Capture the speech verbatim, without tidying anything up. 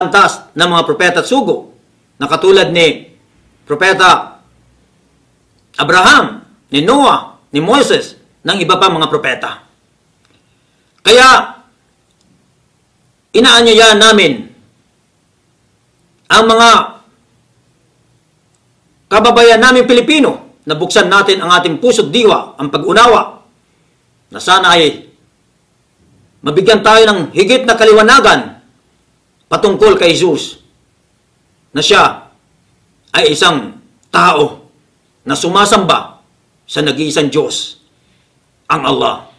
antas ng mga propeta at sugo na katulad ni propeta Abraham, ni Noah, ni Moses, ng iba pa mga propeta. Kaya inaanyayahan namin ang mga kababayan namin Pilipino na buksan natin ang ating puso't diwa, ang pag-unawa, na sana ay mabigyan tayo ng higit na kaliwanagan patungkol kay Jesus, na siya ay isang tao na sumasamba sa nag-iisang Diyos, ang Allah.